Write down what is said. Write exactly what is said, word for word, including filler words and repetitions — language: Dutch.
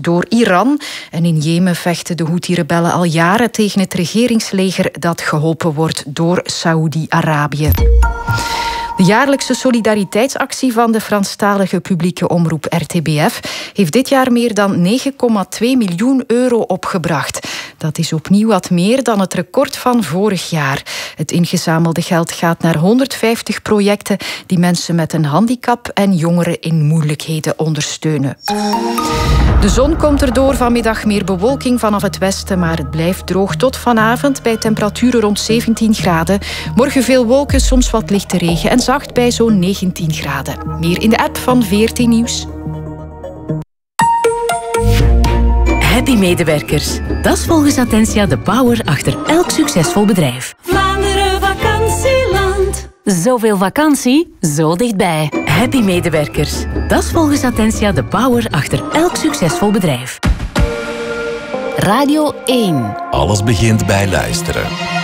door Iran. En in Jemen vechten de Houthi-rebellen al jaren tegen het regeringsleger dat geholpen wordt door Saoedi-Arabië. De jaarlijkse solidariteitsactie van de Franstalige publieke omroep R T B F heeft dit jaar meer dan negen komma twee miljoen euro opgebracht. Dat is opnieuw wat meer dan het record van vorig jaar. Het ingezamelde geld gaat naar honderdvijftig projecten die mensen met een handicap en jongeren in moeilijkheden ondersteunen. De zon komt erdoor, vanmiddag meer bewolking vanaf het westen, maar het blijft droog tot vanavond bij temperaturen rond zeventien graden. Morgen veel wolken, soms wat lichte regen en zacht bij zo'n negentien graden. Meer in de app van V R T Nieuws. Happy medewerkers. Dat is volgens Attentia de power achter elk succesvol bedrijf. Vlaanderen vakantieland. Zoveel vakantie, zo dichtbij. Happy medewerkers. Dat is volgens Attentia de power achter elk succesvol bedrijf. Radio één. Alles begint bij luisteren.